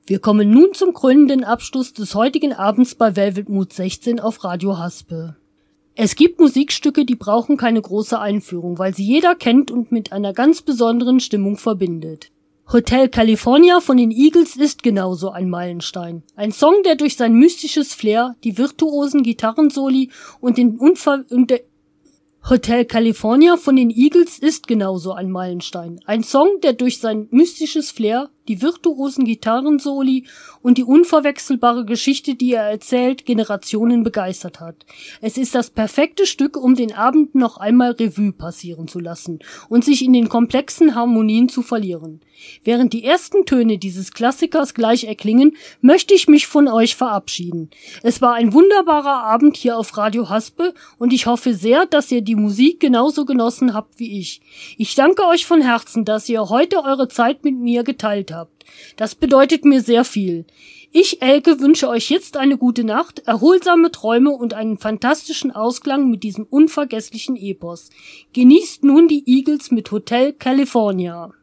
Wir kommen nun zum krönenden Abschluss des heutigen Abends bei Velvet Mood 16 auf Radio Haspe. Es gibt Musikstücke, die brauchen keine große Einführung, weil sie jeder kennt und mit einer ganz besonderen Stimmung verbindet. Hotel California von den Eagles ist genauso ein Meilenstein. Ein Song, der durch sein mystisches Flair, die virtuosen Gitarrensoli und Hotel California von den Eagles ist genauso ein Meilenstein. Ein Song, der durch sein mystisches Flair, die virtuosen Gitarrensoli und die unverwechselbare Geschichte, die er erzählt, Generationen begeistert hat. Es ist das perfekte Stück, um den Abend noch einmal Revue passieren zu lassen und sich in den komplexen Harmonien zu verlieren. Während die ersten Töne dieses Klassikers gleich erklingen, möchte ich mich von euch verabschieden. Es war ein wunderbarer Abend hier auf Radio Haspe und ich hoffe sehr, dass ihr die Musik genauso genossen habt wie ich. Ich danke euch von Herzen, dass ihr heute eure Zeit mit mir geteilt habt. Das bedeutet mir sehr viel. Ich, Elke, wünsche euch jetzt eine gute Nacht, erholsame Träume und einen fantastischen Ausklang mit diesem unvergesslichen Epos. Genießt nun die Eagles mit Hotel California.